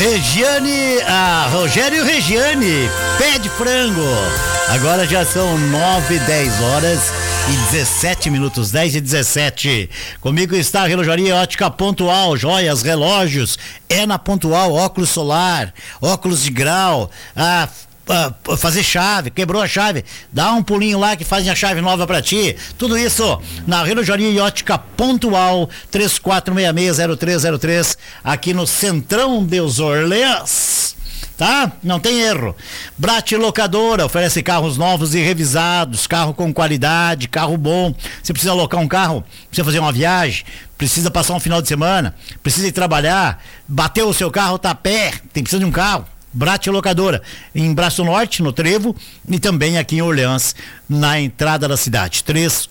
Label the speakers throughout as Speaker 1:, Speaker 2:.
Speaker 1: Rogério Regiane, pé de frango. Agora já são 9:10 e 17 minutos, 10:17. Comigo está a Relojaria Ótica Pontual, joias, relógios, é na Pontual, óculos solar, óculos de grau, fazer chave, quebrou a chave, dá um pulinho lá que fazem a chave nova pra ti. Tudo isso na Relojaria Ótica Pontual, 34660303, aqui no Centrão dos Orleans. Tá? Não tem erro. Brat Locadora oferece carros novos e revisados, carro com qualidade, carro bom. Você precisa alocar um carro, precisa fazer uma viagem, precisa passar um final de semana, precisa ir trabalhar, bateu o seu carro, tá a pé, precisa de um carro. Brat Locadora, em Braço Norte, no Trevo, e também aqui em Orleans, na entrada da cidade.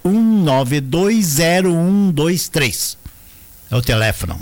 Speaker 1: 31920123 é o telefone.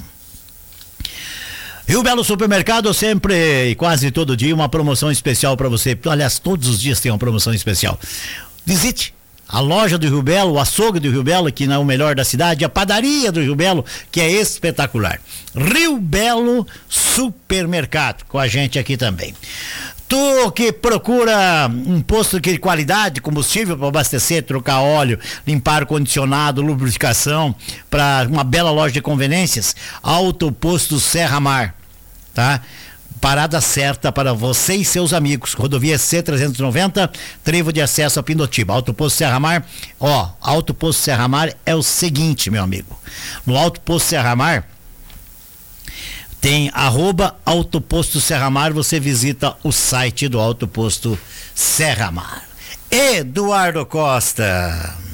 Speaker 1: Rio Belo Supermercado, sempre e quase todo dia uma promoção especial para você. Aliás, todos os dias tem uma promoção especial. Visite a loja do Rio Belo, o açougue do Rio Belo, que não é o melhor da cidade, a padaria do Rio Belo, que é espetacular. Rio Belo Supermercado, com a gente aqui também. Tu que procura um posto de qualidade, combustível para abastecer, trocar óleo, limpar ar-condicionado, lubrificação, para uma bela loja de conveniências, Auto Posto Serra Mar, tá? Parada certa para você e seus amigos. Rodovia C-390, trevo de acesso a Pindotiba. Auto Posto Serra Mar, Auto Posto Serra Mar é o seguinte, meu amigo. No Auto Posto Serra Mar tem @Autoposto Serra Mar, você visita o site do Autoposto Serra Mar. Eduardo Costa.